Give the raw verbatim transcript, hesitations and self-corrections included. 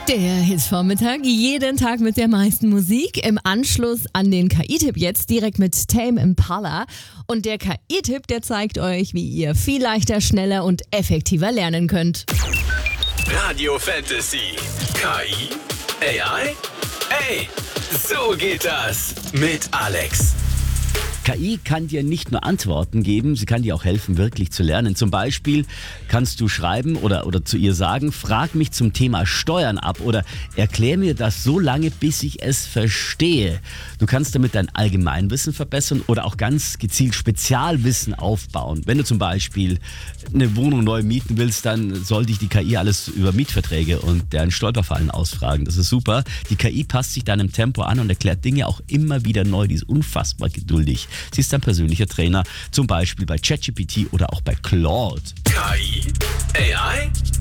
Der Hitvormittag, jeden Tag mit der meisten Musik. Im Anschluss an den K I-Tipp jetzt direkt mit Tame Impala. Und der K I-Tipp, der zeigt euch, wie ihr viel leichter, schneller und effektiver lernen könnt. Radio Fantasy. K I? A I? Ey, so geht das mit Alex. K I kann dir nicht nur Antworten geben, sie kann dir auch helfen, wirklich zu lernen. Zum Beispiel kannst du schreiben oder, oder zu ihr sagen, frag mich zum Thema Steuern ab oder erklär mir das so lange, bis ich es verstehe. Du kannst damit dein Allgemeinwissen verbessern oder auch ganz gezielt Spezialwissen aufbauen. Wenn du zum Beispiel eine Wohnung neu mieten willst, dann soll dich die K I alles über Mietverträge und deren Stolperfallen ausfragen. Das ist super. Die K I passt sich deinem Tempo an und erklärt Dinge auch immer wieder neu. Die ist unfassbar geduldig. Sie ist dein persönlicher Trainer, zum Beispiel bei ChatGPT oder auch bei Claude. K I? A I?